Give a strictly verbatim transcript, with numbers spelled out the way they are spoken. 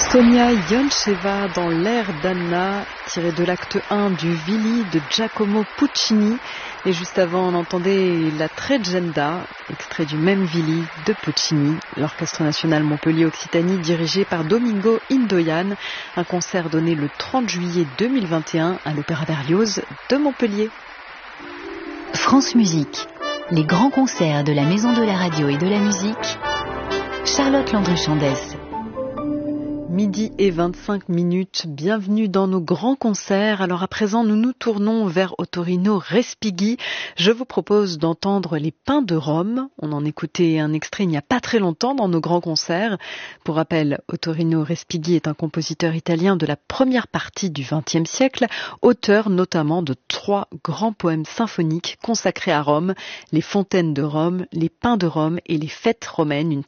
Sonia Yoncheva dans l'air d'Anna, tiré de l'acte un du Vili de Giacomo Puccini. Et juste avant, on entendait la Tregenda, extrait du même Vili de Puccini, l'Orchestre national Montpellier-Occitanie dirigé par Domingo Indoyan. Un concert donné le trente juillet deux mille vingt et un à l'Opéra Berlioz de Montpellier. France Musique, les grands concerts de la Maison de la Radio et de la Musique. Charlotte Landry-Chandès. Midi et vingt-cinq minutes, bienvenue dans nos grands concerts. Alors à présent, nous nous tournons vers Ottorino Respighi. Je vous propose d'entendre les Pins de Rome. On en écoutait un extrait il n'y a pas très longtemps dans nos grands concerts. Pour rappel, Ottorino Respighi est un compositeur italien de la première partie du vingtième siècle, auteur notamment de trois grands poèmes symphoniques consacrés à Rome, les Fontaines de Rome, les Pins de Rome et les Fêtes romaines, une